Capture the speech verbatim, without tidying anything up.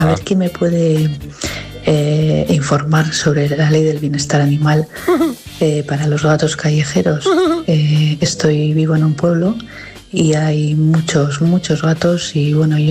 A ver quién me puede eh, informar sobre la ley del bienestar animal eh, para los gatos callejeros. Eh, estoy vivo en un pueblo y hay muchos, muchos gatos y bueno, yo